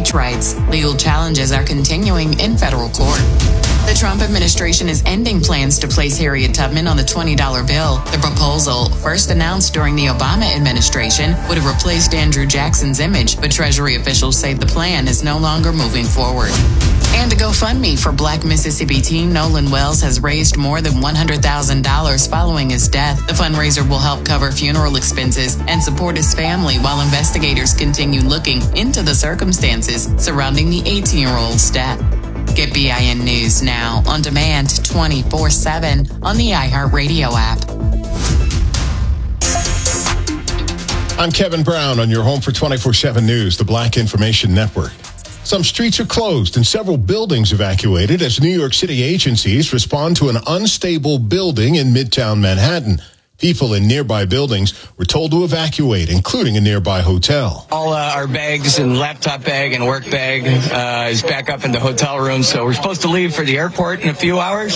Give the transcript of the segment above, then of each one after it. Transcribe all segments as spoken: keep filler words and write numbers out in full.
speech rights. Legal challenges are continuing in federal court. The Trump administration is ending plans to place Harriet Tubman on the twenty dollar bill. The proposal, first announced during the Obama administration, would have replaced Andrew Jackson's image, but Treasury officials say the plan is no longer moving forward. And a GoFundMe for Black Mississippi teen Nolan Wells has raised more than one hundred thousand dollars following his death. The fundraiser will help cover funeral expenses and support his family while investigators continue looking into the circumstances surrounding the eighteen-year-old's death. Get B I N News now on demand twenty-four seven on the iHeartRadio app. I'm Kevin Brown on your home for twenty-four seven News, the Black Information Network. Some streets are closed and several buildings evacuated as New York City agencies respond to an unstable building in Midtown Manhattan. People in nearby buildings were told to evacuate, including a nearby hotel. All uh, our bags and laptop bag and work bag uh, is back up in the hotel room, so we're supposed to leave for the airport in a few hours.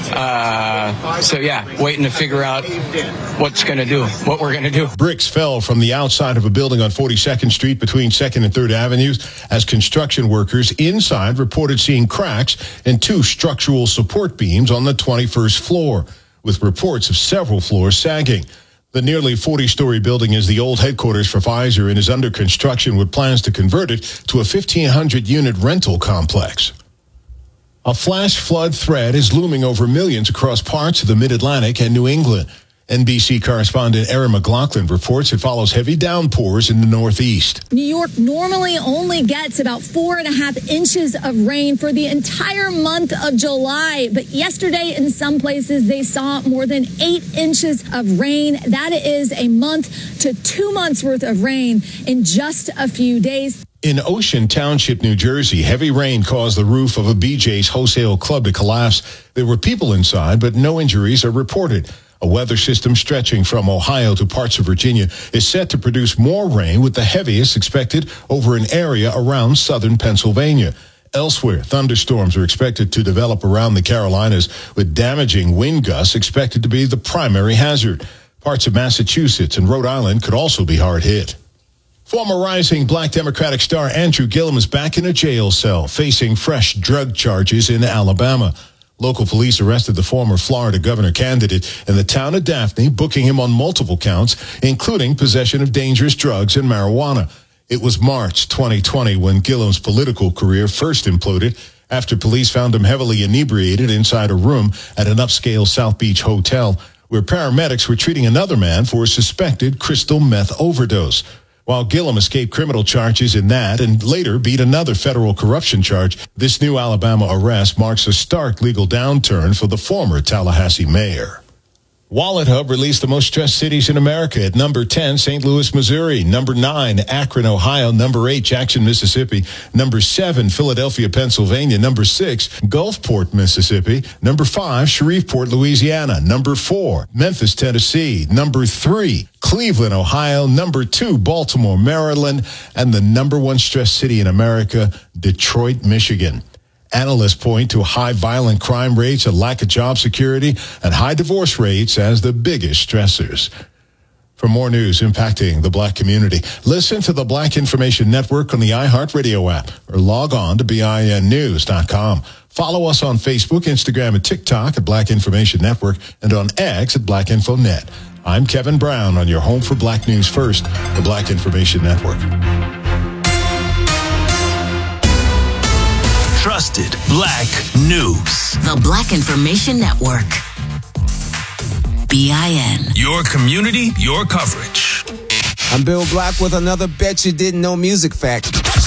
Uh, so, yeah, waiting to figure out what's going to do, what we're going to do. Bricks fell from the outside of a building on forty-second Street between second and third Avenues as construction workers inside reported seeing cracks in two structural support beams on the twenty-first floor, with reports of several floors sagging. The nearly forty-story building is the old headquarters for Pfizer and is under construction with plans to convert it to a fifteen hundred unit rental complex. A flash flood threat is looming over millions across parts of the Mid-Atlantic and New England. N B C correspondent Erin McLaughlin reports it follows heavy downpours in the Northeast. New York normally only gets about four and a half inches of rain for the entire month of July. But yesterday, in some places, they saw more than eight inches of rain. That is a month to two months worth of rain in just a few days. In Ocean Township, New Jersey, heavy rain caused the roof of a B J's wholesale club to collapse. There were people inside, but no injuries are reported. A weather system stretching from Ohio to parts of Virginia is set to produce more rain, with the heaviest expected over an area around southern Pennsylvania. Elsewhere, thunderstorms are expected to develop around the Carolinas, with damaging wind gusts expected to be the primary hazard. Parts of Massachusetts and Rhode Island could also be hard hit. Former rising Black Democratic star Andrew Gillum is back in a jail cell, facing fresh drug charges in Alabama. Local police arrested the former Florida governor candidate in the town of Daphne, booking him on multiple counts, including possession of dangerous drugs and marijuana. It was March twenty twenty when Gillum's political career first imploded after police found him heavily inebriated inside a room at an upscale South Beach hotel, where paramedics were treating another man for a suspected crystal meth overdose. While Gillum escaped criminal charges in that and later beat another federal corruption charge, this new Alabama arrest marks a stark legal downturn for the former Tallahassee mayor. Wallet Hub released the most stressed cities in America. At number ten, Saint Louis, Missouri. Number nine, Akron, Ohio. Number eight, Jackson, Mississippi. Number seven, Philadelphia, Pennsylvania. Number six, Gulfport, Mississippi. Number five, Shreveport, Louisiana. Number four, Memphis, Tennessee. Number three, Cleveland, Ohio. Number two, Baltimore, Maryland. And the number one stressed city in America, Detroit, Michigan. Analysts point to high violent crime rates, a lack of job security, and high divorce rates as the biggest stressors. For more news impacting the Black community, listen to the Black Information Network on the iHeartRadio app or log on to B I N news dot com. Follow us on Facebook, Instagram, and TikTok at Black Information Network and on X at Black Info Net. I'm Kevin Brown on your home for Black News First, the Black Information Network. Trusted Black News. The Black Information Network. B I N. Your community, your coverage. I'm Bill Black with another Bet You Didn't Know music fact.